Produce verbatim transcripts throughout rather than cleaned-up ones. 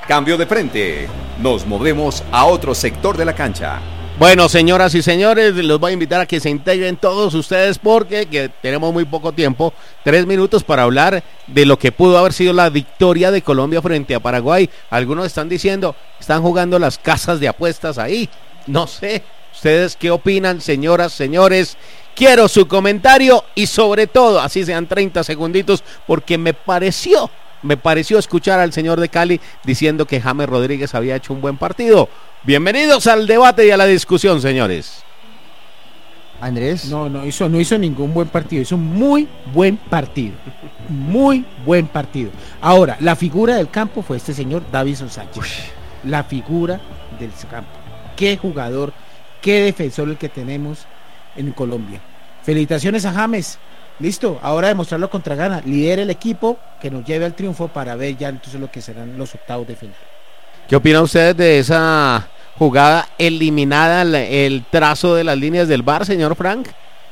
Cambio de frente. Nos movemos a otro sector de la cancha. Bueno, señoras y señores, los voy a invitar a que se integren todos ustedes porque que tenemos muy poco tiempo, tres minutos para hablar de lo que pudo haber sido la victoria de Colombia frente a Paraguay. Algunos están diciendo, están jugando las casas de apuestas ahí. No sé, ¿ustedes qué opinan, señoras, señores? Quiero su comentario y sobre todo, así sean treinta segunditos, porque me pareció, me pareció escuchar al señor de Cali diciendo que James Rodríguez había hecho un buen partido. Bienvenidos al debate y a la discusión, señores. Andrés. No, no hizo, no hizo ningún buen partido, hizo un muy buen partido. Muy buen partido. Ahora, la figura del campo fue este señor Davinson Sánchez. Uy. La figura del campo. Qué jugador, qué defensor el que tenemos en Colombia. Felicitaciones a James. Listo, ahora demostrarlo contra Ghana. Lidera el equipo que nos lleve al triunfo para ver ya entonces lo que serán los octavos de final. ¿Qué opinan ustedes de esa jugada eliminada, el trazo de las líneas del V A R, señor Frank?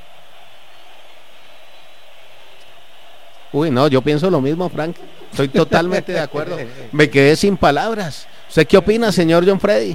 Uy, no, yo pienso lo mismo, Frank. Estoy totalmente de acuerdo. Me quedé sin palabras. ¿Usted qué opina, señor John Freddy?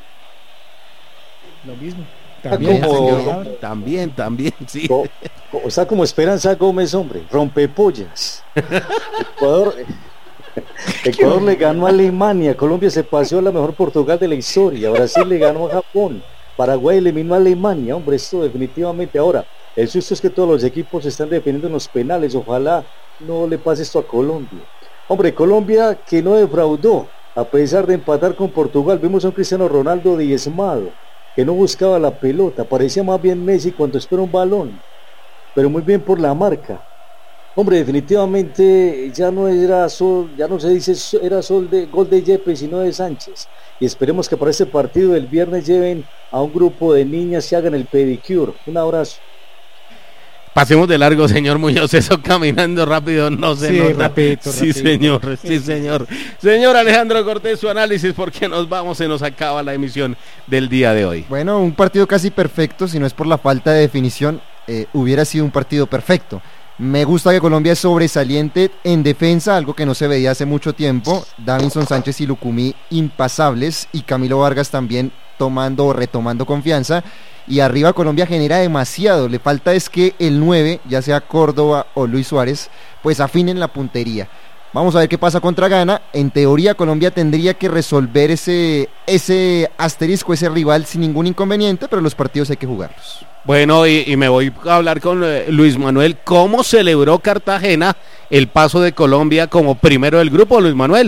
Lo mismo. También, como, también, también, sí. O, o sea, como Esperanza Gómez, hombre, rompepollas. Ecuador, Ecuador le ganó a Alemania, Colombia se paseó a la mejor Portugal de la historia, Brasil le ganó a Japón, Paraguay eliminó a Alemania, hombre, esto definitivamente. Ahora, el susto es que todos los equipos están defendiendo en los penales, ojalá no le pase esto a Colombia. Hombre, Colombia que no defraudó, a pesar de empatar con Portugal, vimos a un Cristiano Ronaldo diezmado, que no buscaba la pelota, parecía más bien Messi cuando espera un balón, pero muy bien por la marca. Hombre, definitivamente ya no era sol, ya no se dice era sol de gol de Yepes, sino de Sánchez. Y esperemos que para este partido del viernes lleven a un grupo de niñas y hagan el pedicure. Un abrazo. Pasemos de largo, señor Muñoz, eso caminando rápido no se sí, nota. Rapidito, sí, rapidito. señor, sí, señor. Señor Alejandro Cortés, su análisis, porque nos vamos, se nos acaba la emisión del día de hoy. Bueno, un partido casi perfecto, si no es por la falta de definición, eh, hubiera sido un partido perfecto. Me gusta que Colombia es sobresaliente en defensa, algo que no se veía hace mucho tiempo. Davinson Sánchez y Lucumí impasables, y Camilo Vargas también tomando o retomando confianza. Y arriba Colombia genera demasiado, le falta es que el nueve, ya sea Córdoba o Luis Suárez, pues afinen la puntería. Vamos a ver qué pasa contra Ghana. En teoría Colombia tendría que resolver ese, ese asterisco, ese rival sin ningún inconveniente, pero los partidos hay que jugarlos. Bueno, y, y me voy a hablar con eh, Luis Manuel. ¿Cómo celebró Cartagena el paso de Colombia como primero del grupo, Luis Manuel?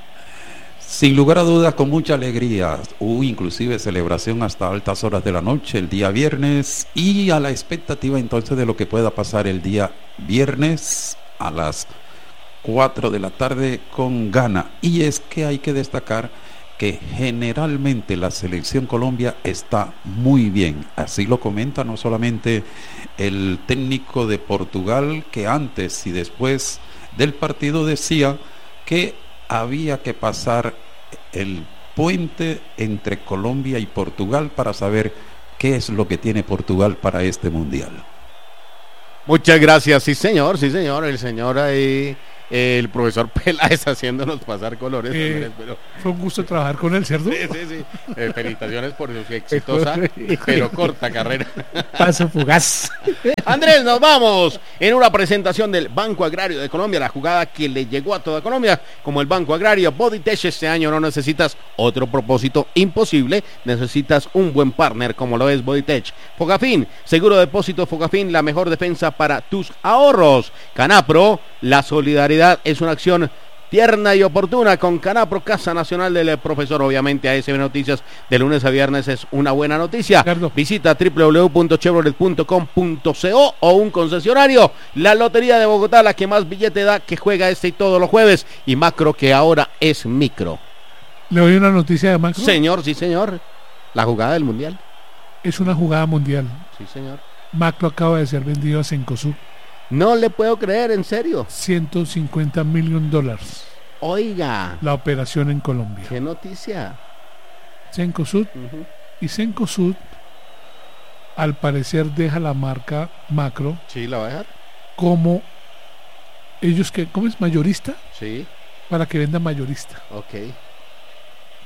Sin lugar a dudas, con mucha alegría. Hubo inclusive celebración hasta altas horas de la noche el día viernes, y a la expectativa entonces de lo que pueda pasar el día viernes a las cuatro de la tarde con Ghana. Y es que hay que destacar que generalmente la selección Colombia está muy bien. Así lo comenta no solamente el técnico de Portugal, que antes y después del partido decía que había que pasar el puente entre Colombia y Portugal para saber qué es lo que tiene Portugal para este mundial. Muchas gracias, sí señor, sí señor, el señor ahí, eh, el profesor Peláez haciéndonos pasar colores. Eh, también, pero... Fue un gusto trabajar con él, ¿cierto? Sí, sí, sí. Eh, felicitaciones por su exitosa pero corta carrera. Paso fugaz. Andrés, nos vamos en una presentación del Banco Agrario de Colombia, la jugada que le llegó a toda Colombia. Como el Banco Agrario, Bodytech, este año no necesitas otro propósito imposible, necesitas un buen partner como lo es Bodytech. Fogafín, seguro depósito Fogafín, la mejor defensa para tus ahorros. Canapro, la solidaridad es una acción tierna y oportuna. Con Canapro, Casa Nacional del Profesor. Obviamente A S B Noticias de lunes a viernes es una buena noticia. Ricardo. Visita doble u doble u doble u punto chevrolet punto com punto co o un concesionario. La Lotería de Bogotá, la que más billete da, que juega este y todos los jueves. Y Macro, que ahora es Micro. ¿Le doy una noticia de Macro? Señor, sí señor. La jugada del Mundial. Es una jugada mundial. Sí señor. Macro acaba de ser vendido a Cencosud. No le puedo creer, en serio. ciento cincuenta millones de dólares. Oiga. La operación en Colombia. ¿Qué noticia? Cencosud. Uh-huh. Y Cencosud, al parecer, deja la marca Macro. Sí, la va a dejar. Como ellos que, ¿cómo es? Mayorista. Sí. Para que venda mayorista. Ok.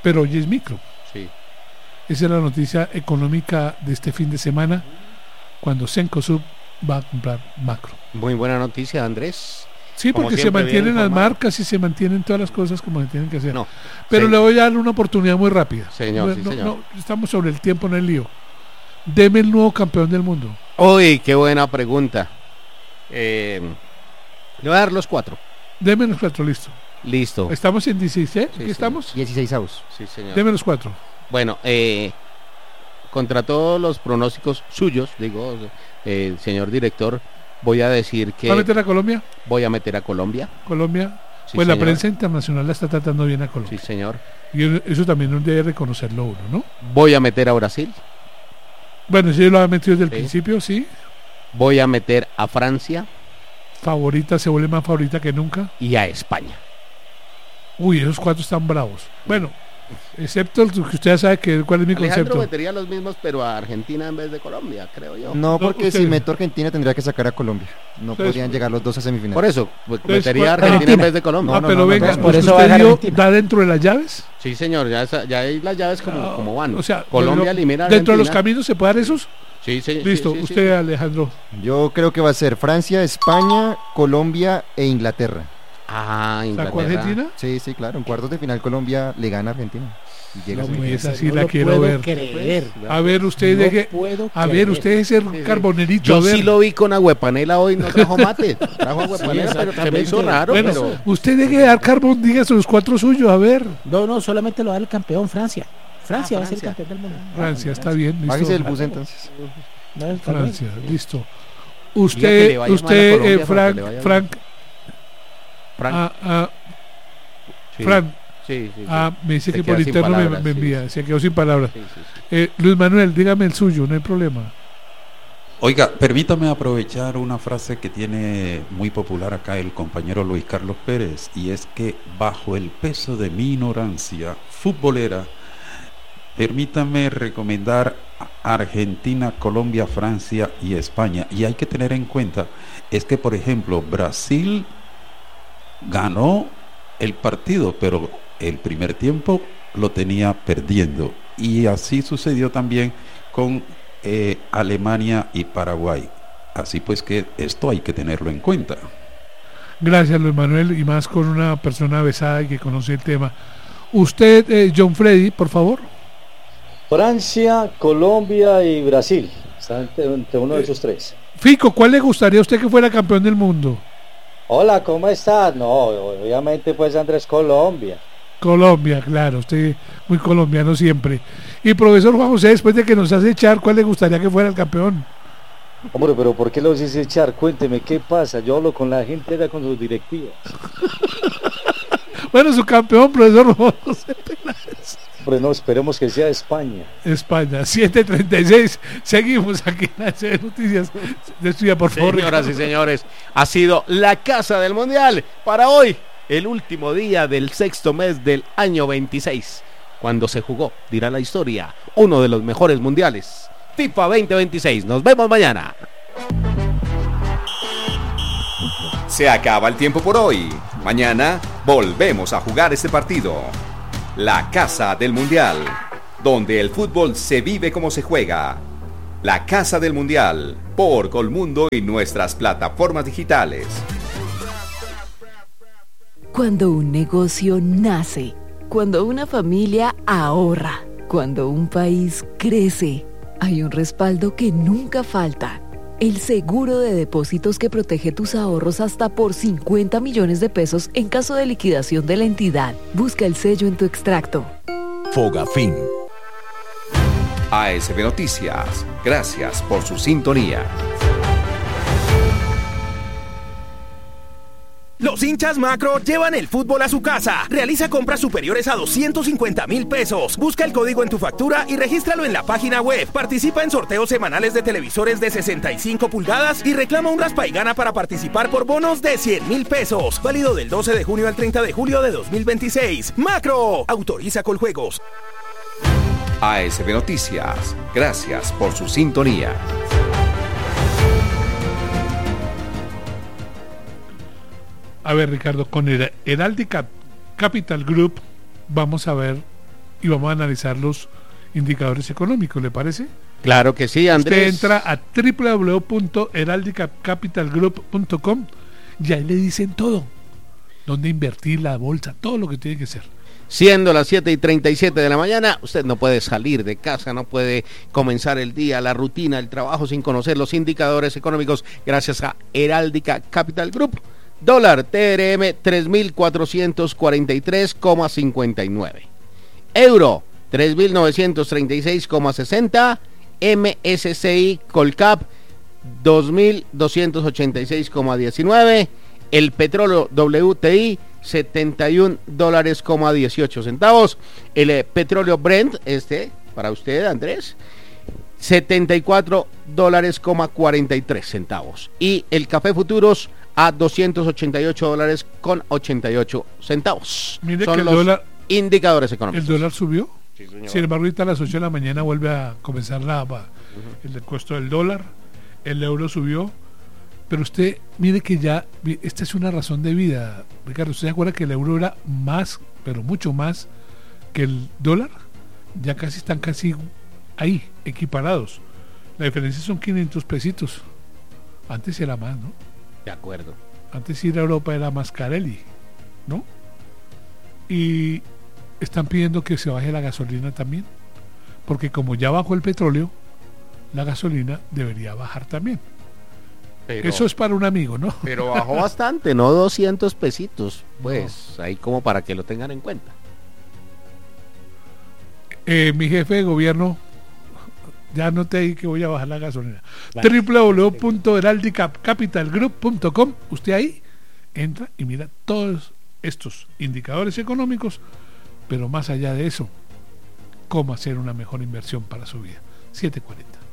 pero hoy es micro. Sí. Esa es la noticia económica de este fin de semana, cuando Cencosud va a comprar macro. Muy buena noticia, Andrés. Sí, Como porque se siempre, bien mantienen las informado. marcas y se mantienen todas las cosas como se tienen que hacer. No. Pero Sí. le voy a dar una oportunidad muy rápida. Señor, No, sí, no, señor. no, estamos sobre el tiempo, no el lío. Deme el nuevo campeón del mundo. Uy, qué buena pregunta. Eh, le voy a dar los cuatro. Deme los cuatro, listo. Listo. Estamos en dieciséis, ¿eh? Sí, ¿Aquí sí. estamos? dieciséis avos. Sí, señor. Deme los cuatro. Bueno, eh, contra todos los pronósticos suyos, digo, eh, señor director, voy a decir que ¿Va a meter a Colombia? voy a meter a Colombia. Colombia. Sí, Pues la señor. prensa internacional la está tratando bien a Sí, Colombia. señor. Y eso también uno debe reconocerlo uno, ¿no? Voy a meter a Brasil. Bueno, si lo ha metido desde el Sí. principio, sí. Voy a meter a Francia Favorita, se vuelve más favorita que nunca. y a España. Uy, esos cuatro están bravos. Bueno, excepto el que usted ya sabe que cuál es mi Alejandro concepto. metería los mismos, pero a Argentina en vez de Colombia, creo yo. No, porque usted- si meto a Argentina tendría que sacar a Colombia. No Entonces, podrían llegar los dos a semifinales. Por eso, pues, Entonces, metería a ¿cuál- Argentina en Argentina? vez de Colombia. Ah, no, pero no, venga, no, por pues eso va a usted dejar dio- Argentina. da dentro de las llaves. Sí, señor, ya, esa- ya hay las llaves como, Ah, como van. O sea, Colombia pero elimina a dentro de los Argentina. caminos se puede dar esos. Sí, sí, sí, Listo, sí, sí, usted sí. Alejandro. Yo creo que va a ser Francia, España, Colombia e Inglaterra. Ah, ¿Sacó Inglaterra. Argentina? Sí, sí, claro. En cuartos de final Colombia le gana a Argentina. Y llega a No, semifinales. esa sí No la lo quiero puedo ver. creer. A ver, usted No deje. puedo A ver, creer. usted es el Sí, sí. carbonerito. Yo a ver. sí lo vi con agüepanela hoy, no trajo mate. Trajo agüepanela, pero se me hizo exactamente. raro. Bueno, pero... usted deje de dar carbón, diga sus cuatro suyos, a ver. No, no, solamente lo va a dar el campeón, Francia. Francia Ah, va a ser el Francia. campeón del mundo. Francia, está bien. listo. Bájese del bus entonces. No, está bien. Francia, listo. Diga que Usted, le vaya mal a usted, Colombia eh, para que Frank, le vaya bien. Frank, Frank, ah, ah, sí, Frank, sí, sí, sí. ah, me dice Se que queda por sin interno me, palabras, me sí, envía, sí. se quedó sin palabras. Sí, sí, sí. Eh, Luis Manuel, dígame el suyo, no hay problema. Oiga, permítame aprovechar una frase que tiene muy popular acá el compañero Luis Carlos Pérez, y es que bajo el peso de mi ignorancia futbolera, permítame recomendar a Argentina, Colombia, Francia y España. Y hay que tener en cuenta, es que por ejemplo, Brasil ganó el partido, pero el primer tiempo lo tenía perdiendo. Y así sucedió también con eh, Alemania y Paraguay. Así pues que esto hay que tenerlo en cuenta. Gracias, Luis Manuel, y más con una persona besada y que conoce el tema. Usted, eh, John Freddy, por favor. Francia, Colombia y Brasil. Está entre, entre uno de esos tres. Fico, ¿cuál le gustaría a usted que fuera campeón del mundo? Hola, ¿cómo estás? No, obviamente pues Andrés, Colombia. Colombia, claro, usted muy colombiano siempre. Y profesor Juan José, después de que nos hace echar, ¿cuál le gustaría que fuera el campeón? Hombre, pero ¿por qué los hice echar? Cuénteme, ¿qué pasa? Yo hablo con la gente, era con sus directivas. Bueno, su campeón, profesor Juan José Peláez. Hombre, no, esperemos que sea España. España, siete treinta y seis. Seguimos aquí en la C Noticias. Estudia, por favor. Señoras y señores, ha sido la casa del mundial para hoy, el último día del sexto mes del año veintiséis, cuando se jugó, dirá la historia, uno de los mejores mundiales, FIFA veinte veintiséis. Nos vemos mañana. Se acaba el tiempo por hoy. Mañana volvemos a jugar este partido. La Casa del Mundial, donde el fútbol se vive como se juega. La Casa del Mundial, por Colmundo y nuestras plataformas digitales. Cuando un negocio nace, cuando una familia ahorra, cuando un país crece, hay un respaldo que nunca falta. El seguro de depósitos que protege tus ahorros hasta por cincuenta millones de pesos en caso de liquidación de la entidad. Busca el sello en tu extracto. Fogafín. A S B Noticias, gracias por su sintonía. Los hinchas Macro llevan el fútbol a su casa. Realiza compras superiores a doscientos cincuenta mil pesos. Busca el código en tu factura y regístralo en la página web. Participa en sorteos semanales de televisores de sesenta y cinco pulgadas y reclama un raspa y gana para participar por bonos de cien mil pesos. Válido del doce de junio al treinta de julio de dos mil veintiséis. Macro. Autoriza Coljuegos. A S B Noticias, gracias por su sintonía. A ver, Ricardo, con Her- Heraldica Capital Group vamos a ver y vamos a analizar los indicadores económicos, ¿le parece? Claro que sí, Andrés. Usted entra a doble u doble u doble u punto heraldica capital group punto com y ahí le dicen todo, dónde invertir, la bolsa, todo lo que tiene que ser. Siendo las siete y treinta y siete de la mañana, usted no puede salir de casa, no puede comenzar el día, la rutina, el trabajo sin conocer los indicadores económicos gracias a Heráldica Capital Group. Dólar T R M tres mil cuatrocientos cuarenta y tres coma cincuenta y nueve. Euro tres mil novecientos treinta y seis coma sesenta. M S C I Colcap dos mil doscientos ochenta y seis coma diecinueve. El petróleo W T I setenta y un dólares coma dieciocho centavos. El eh, petróleo Brent, este para usted, Andrés, setenta y cuatro dólares coma cuarenta y tres centavos. Y el café futuros a doscientos ochenta y ocho dólares con ochenta y ocho centavos. Mire Son que el los dólar, indicadores económicos. el dólar subió. Sí, señor. Sin embargo, ahorita a las ocho de la mañana vuelve a comenzar la, uh-huh. el costo del dólar. El euro subió. Pero usted, mire que ya, esta es una razón de vida, Ricardo. ¿Usted se acuerda que el euro era más, pero mucho más que el dólar? Ya casi están casi ahí, equiparados. La diferencia son quinientos pesitos. Antes era más, ¿no? De acuerdo. Antes ir a Europa era más carelli, ¿no? Y están pidiendo que se baje la gasolina también, porque como ya bajó el petróleo, la gasolina debería bajar también. Pero, eso es para un amigo, ¿no? Pero bajó bastante, no doscientos pesitos, pues, no. Ahí como para que lo tengan en cuenta. Eh, mi jefe de gobierno, ya noté ahí que voy a bajar la gasolina. doble u doble u doble u punto heraldica capital group punto com. Usted ahí entra y mira todos estos indicadores económicos, pero más allá de eso, cómo hacer una mejor inversión para su vida. siete cuarenta.